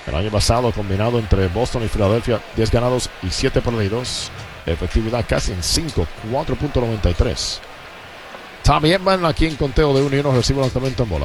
El año pasado, combinado entre Boston y Filadelfia, 10 ganados y 7 perdidos. Efectividad casi en 5, 4.93. Tommy Edman, aquí en conteo de 1 y 1, recibe el lanzamiento en bola.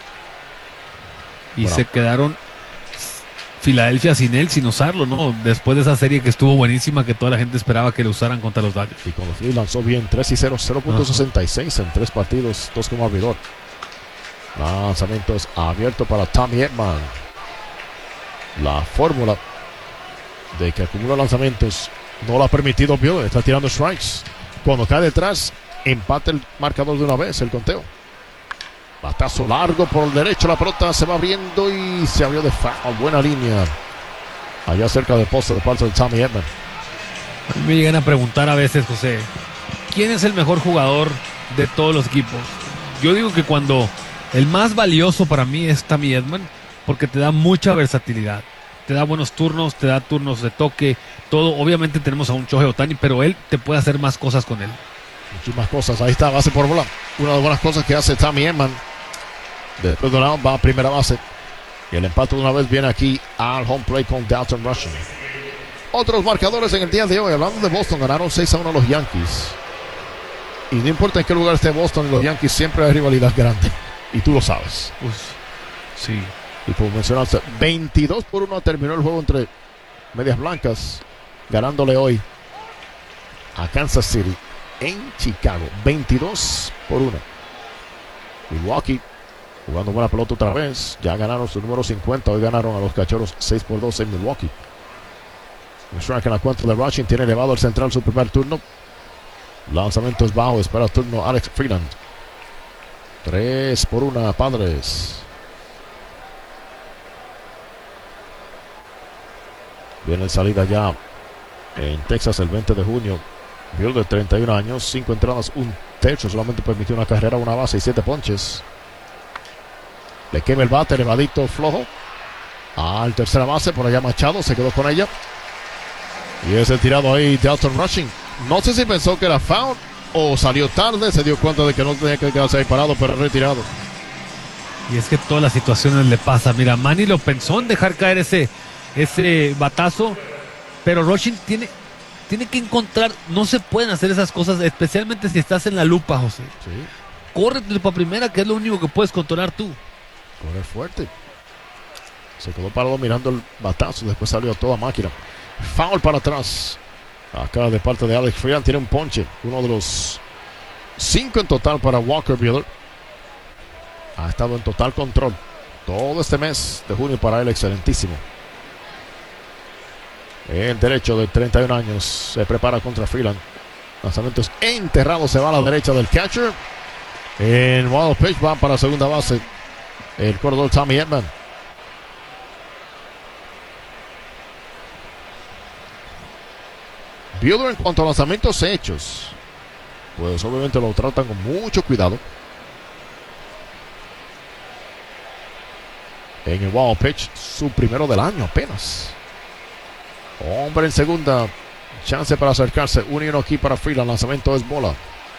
Y se quedaron Filadelfia sin él, sin usarlo, ¿no? Después de esa serie que estuvo buenísima, que toda la gente esperaba que lo usaran contra los Dodgers. Y cuando Philly lanzó bien, 3-0, 0.66 en 3 partidos, 2 como abridor. Lanzamientos abiertos para Tommy Edman. La fórmula de que acumula lanzamientos no lo ha permitido Buehler. Está tirando strikes. Cuando cae detrás, empata el marcador de una vez, el conteo. Batazo largo por el derecho, la pelota se va abriendo y se abrió de foul. Buena línea allá cerca del poste de parte de Tommy Edman. A mí me llegan a preguntar a veces, José, ¿quién es el mejor jugador de todos los equipos? Yo digo que cuando el más valioso para mí es Tommy Edman, porque te da mucha versatilidad. Te da buenos turnos, te da turnos de toque, todo. Obviamente tenemos a un Shohei Ohtani, pero él te puede hacer más cosas con él. Muchísimas cosas. Ahí está, base por bola. Una de las buenas cosas que hace Tommy Edman. Después de un va a primera base. Y el empate de una vez viene aquí al home plate con Dalton Rushing. Otros marcadores en el día de hoy. Hablando de Boston, ganaron 6-1 los Yankees. Y no importa en qué lugar esté Boston y los Yankees, siempre hay rivalidad grande. Y tú lo sabes. Sí. Y como mencionaste, 22-1 terminó el juego entre Medias Blancas, ganándole hoy a Kansas City en Chicago. 22-1. Milwaukee jugando buena pelota otra vez. Ya ganaron su número 50. Hoy ganaron a los Cachorros 6-2 en Milwaukee. Un strike en la cuenta de Rushing. Tiene elevado el central su primer turno. Lanzamientos bajos. Espera el turno Alex Freeland. 3-1 Padres. Viene salida ya en Texas el 20 de junio. Buehler de 31 años, 5 entradas, 1 tercio. Solamente permitió una carrera, una base y 7 ponches. Le quema el bate, elevadito, flojo. Al tercera base, por allá Machado, se quedó con ella. Y ese tirado ahí, Dalton Rushing. No sé si pensó que era foul o salió tarde, se dio cuenta de que no tenía que quedarse ahí parado, pero retirado. Y es que todas las situaciones le pasa. Mira, Manny lo pensó en dejar caer ese batazo, pero Rushing tiene que encontrar. No se pueden hacer esas cosas, especialmente si estás en la lupa, José. Sí. Córrete para primera, que es lo único que puedes controlar tú. Corre fuerte. Se quedó parado mirando el batazo, después salió a toda máquina. Foul para atrás. Acá de parte de Alex Freeland, tiene un ponche. Uno de los 5 en total para Walker Buehler. Ha estado en total control todo este mes de junio para él, excelentísimo. El derecho de 31 años se prepara contra Freeland. Lanzamientos enterrados, se va a la derecha del catcher. En wild pitch va para segunda base el corredor Tommy Edman. Buehler, en cuanto a lanzamientos hechos, pues obviamente lo tratan con mucho cuidado. En el wild pitch, su primero del año apenas. Hombre en segunda. Chance para acercarse. 1-1 aquí para Freeland. Lanzamiento es bola.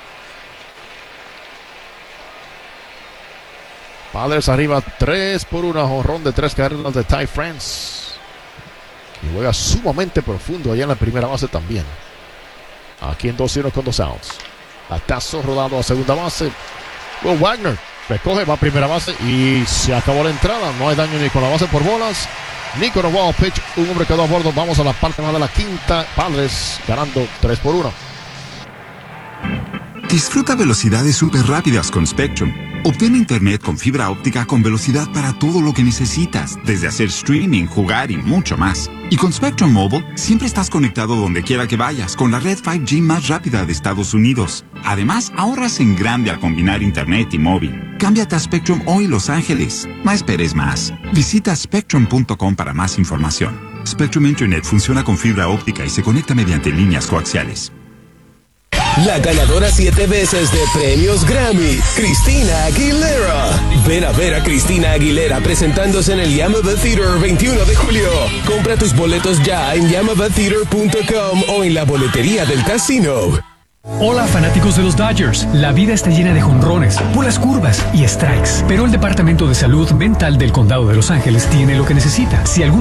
Padres arriba 3-1. Jonrón de 3 carreras de Ty France. Y juega sumamente profundo allá en la primera base también. Aquí en 2-1 con 2 outs. Batazo rodado a segunda base. Will Wagner recoge, va a primera base y se acabó la entrada. No hay daño ni con la base por bolas ni con el wild pitch. Un hombre quedó a bordo. Vamos a la parte más de la quinta. Padres ganando 3-1. Disfruta velocidades súper rápidas con Spectrum. Obtén internet con fibra óptica con velocidad para todo lo que necesitas, desde hacer streaming, jugar y mucho más. Y con Spectrum Mobile, siempre estás conectado donde quiera que vayas, con la red 5G más rápida de Estados Unidos. Además, ahorras en grande al combinar internet y móvil. Cámbiate a Spectrum hoy, Los Ángeles. No esperes más. Visita spectrum.com para más información. Spectrum Internet funciona con fibra óptica y se conecta mediante líneas coaxiales. La ganadora 7 veces de premios Grammy, Christina Aguilera. Ven a ver a Christina Aguilera presentándose en el Yamava Theater 21 de julio. Compra tus boletos ya en yamavatheater.com o en la boletería del casino. Hola fanáticos de los Dodgers, la vida está llena de jonrones, puras curvas y strikes, pero el Departamento de Salud Mental del Condado de Los Ángeles tiene lo que necesita. Si algún